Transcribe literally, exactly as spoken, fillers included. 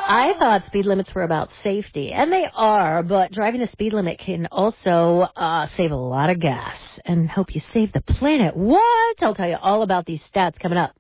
I thought speed limits were about safety, and they are, but driving the speed limit can also uh, save a lot of gas and help you save the planet. What? I'll tell you all about these stats coming up.